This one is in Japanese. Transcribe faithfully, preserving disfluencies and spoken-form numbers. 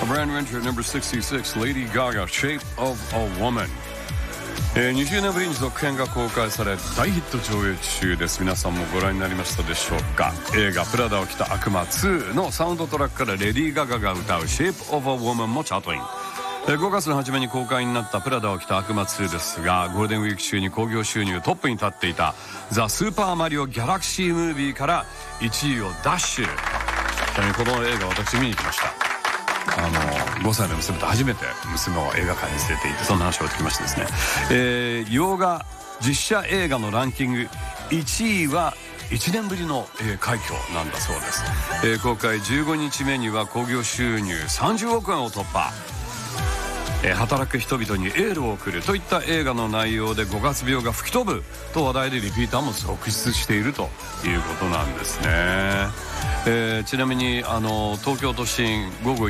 Brand new entry at number sixty-six, Lady Gaga, Shape of a Woman。えー、にじゅうねんぶりに続編が公開され大ヒット上映中です。皆さんもご覧になりましたでしょうか。映画プラダを着た悪魔ツーのサウンドトラックからレディー・ガガが歌う Shape of a Woman もチャートイン。えー、ごがつの初めに公開になったプラダを着た悪魔ツーですが、ゴールデンウィーク中に興行収入トップに立っていたザ・スーパーマリオ・ギャラクシー・ムービーからいちいをダッシュ。ちなみにこの映画私見に行きました。あのごさいの娘と初めて娘を映画館に連れて行って、そんな話を聞きましてですね、えー、洋画実写映画のランキングいちいはいちねんぶりの、えー、快挙なんだそうです。えー、公開じゅうごにちめには興行収入さんじゅうおくえんを突破。えー、働く人々にエールを送るといった映画の内容でごがつ病が吹き飛ぶと話題でリピーターも続出しているということなんですね。えー、ちなみにあの東京都心午後